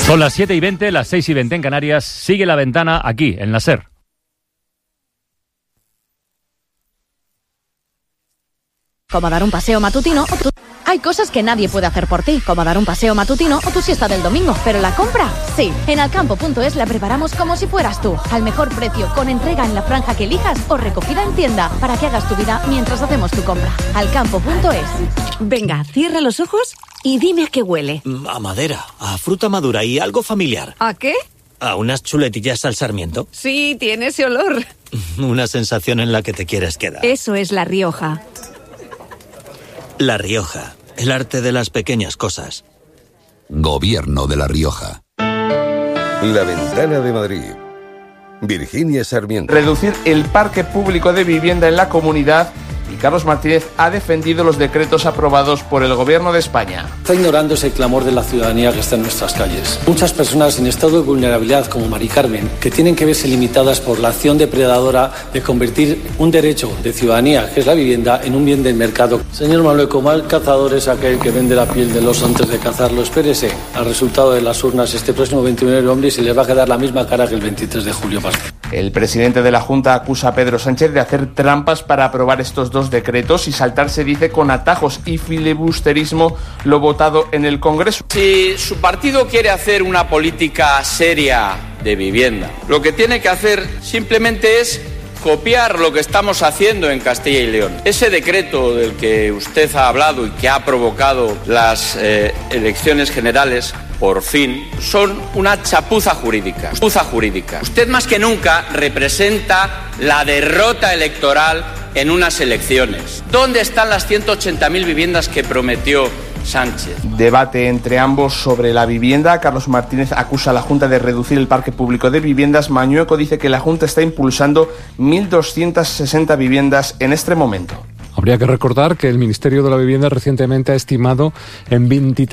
Son las 7:20, las 6:20 en Canarias. Sigue La Ventana aquí, en la SER. Como dar un paseo matutino o Hay cosas que nadie puede hacer por ti, como dar un paseo matutino o tu siesta del domingo. Pero la compra, sí. En Alcampo.es la preparamos como si fueras tú. Al mejor precio, con entrega en la franja que elijas o recogida en tienda, para que hagas tu vida mientras hacemos tu compra. Alcampo.es. Venga, cierra los ojos y dime a qué huele. A madera, a fruta madura y algo familiar. ¿A qué? A unas chuletillas al sarmiento. Sí, tiene ese olor. Una sensación en la que te quieres quedar. Eso es La Rioja. La Rioja, el arte de las pequeñas cosas. Gobierno de La Rioja. La Ventana de Madrid. Virginia Sarmiento. Reducir el parque público de vivienda en la comunidad, y Carlos Martínez ha defendido los decretos aprobados por el Gobierno de España. Está ignorándose el clamor de la ciudadanía que está en nuestras calles. Muchas personas en estado de vulnerabilidad, como Mari Carmen, que tienen que verse limitadas por la acción depredadora de convertir un derecho de ciudadanía, que es la vivienda, en un bien del mercado. Señor Manuel, mal cazador es aquel que vende la piel del oso antes de cazarlo. Espérese al resultado de las urnas este próximo 21 de noviembre y se le va a quedar la misma cara que el 23 de julio pasado. El presidente de la Junta acusa a Pedro Sánchez de hacer trampas para aprobar estos dos decretos y saltarse, dice, con atajos y filibusterismo lo votado en el Congreso. Si su partido quiere hacer una política seria de vivienda, lo que tiene que hacer simplemente es copiar lo que estamos haciendo en Castilla y León. Ese decreto del que usted ha hablado y que ha provocado las elecciones generales, por fin, son una chapuza jurídica. Usted más que nunca representa la derrota electoral en unas elecciones. ¿Dónde están las 180.000 viviendas que prometió Sánchez? Debate entre ambos sobre la vivienda. Carlos Martínez acusa a la Junta de reducir el parque público de viviendas. Mañueco dice que la Junta está impulsando 1.260 viviendas en este momento. Habría que recordar que el Ministerio de la Vivienda recientemente ha estimado en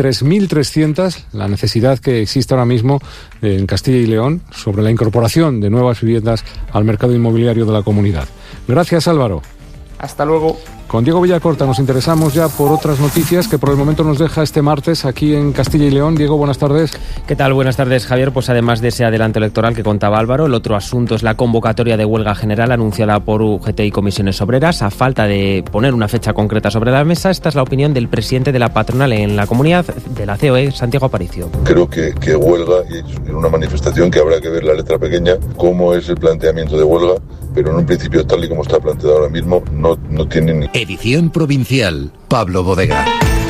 23.300 la necesidad que existe ahora mismo en Castilla y León sobre la incorporación de nuevas viviendas al mercado inmobiliario de la comunidad. Gracias, Álvaro. Hasta luego. Con Diego Villacorta nos interesamos ya por otras noticias que por el momento nos deja este martes aquí en Castilla y León. Diego, buenas tardes. ¿Qué tal? Buenas tardes, Javier. Pues además de ese adelanto electoral que contaba Álvaro, el otro asunto es la convocatoria de huelga general anunciada por UGT y Comisiones Obreras. A falta de poner una fecha concreta sobre la mesa, esta es la opinión del presidente de la patronal en la comunidad de la COE, Santiago Aparicio. Creo que huelga, y en una manifestación que habrá que ver la letra pequeña, cómo es el planteamiento de huelga, pero en un principio, tal y como está planteado ahora mismo, no tiene ni... Edición provincial, Pablo Bodega.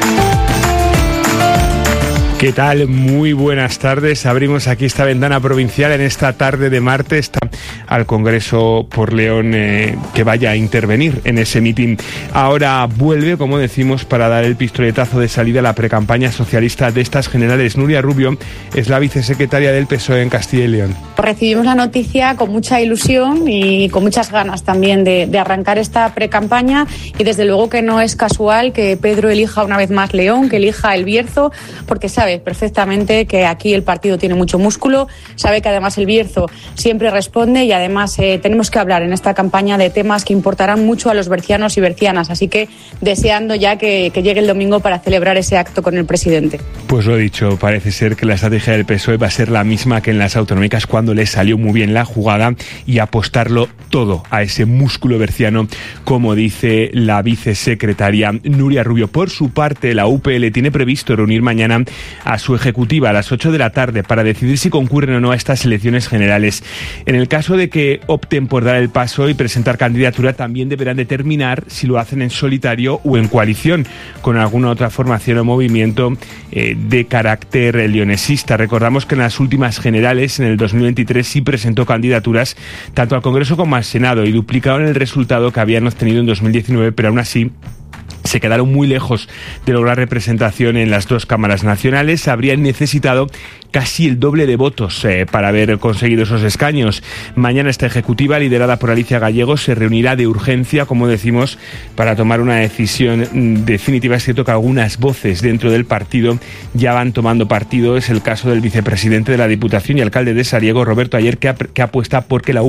¿Qué tal? Muy buenas tardes. Abrimos aquí esta ventana provincial en esta tarde de martes al Congreso por León que vaya a intervenir en ese mitin. Ahora vuelve, como decimos, para dar el pistoletazo de salida a la precampaña socialista de estas generales. Nuria Rubio es la vicesecretaria del PSOE en Castilla y León. Recibimos la noticia con mucha ilusión y con muchas ganas también de arrancar esta precampaña, y desde luego que no es casual que Pedro elija una vez más León, que elija El Bierzo, porque sabe perfectamente que aquí el partido tiene mucho músculo, sabe que además El Bierzo siempre responde, y además tenemos que hablar en esta campaña de temas que importarán mucho a los bercianos y bercianas, así que deseando ya que llegue el domingo para celebrar ese acto con el presidente. Pues lo dicho, parece ser que la estrategia del PSOE va a ser la misma que en las autonómicas, cuando le salió muy bien la jugada, y apostarlo todo a ese músculo berciano, como dice la vicesecretaria Nuria Rubio. Por su parte, la UPL tiene previsto reunir mañana a su ejecutiva a las 8 de la tarde para decidir si concurren o no a estas elecciones generales. En el caso de que opten por dar el paso y presentar candidatura, también deberán determinar si lo hacen en solitario o en coalición con alguna otra formación o movimiento de carácter leonesista. Recordamos que en las últimas generales, en el 2023, sí presentó candidaturas tanto al Congreso como al Senado y duplicaron el resultado que habían obtenido en 2019, pero aún así se quedaron muy lejos de lograr representación en las dos cámaras nacionales. Habrían necesitado casi el doble de votos para haber conseguido esos escaños. Mañana esta ejecutiva, liderada por Alicia Gallego, se reunirá de urgencia, como decimos, para tomar una decisión definitiva. Es cierto que algunas voces dentro del partido ya van tomando partido. Es el caso del vicepresidente de la Diputación y alcalde de Sariego, Roberto Ayer, que apuesta porque la